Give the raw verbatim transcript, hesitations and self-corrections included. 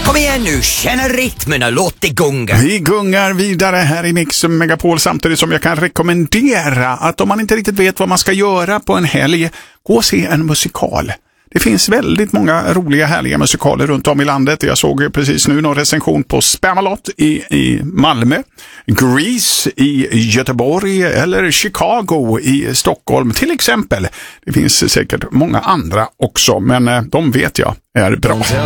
Kom igen nu, känn rytmen och låt det gunga. Vi gungar vidare här i Mix Megapol, samtidigt som jag kan rekommendera att om man inte riktigt vet vad man ska göra på en helg, gå och se en musikal. Det finns väldigt många roliga, härliga musikaler runt om i landet. Jag såg precis nu någon recension på Spamalot i, i Malmö, Grease i Göteborg eller Chicago i Stockholm till exempel. Det finns säkert många andra också, men de vet jag är bra.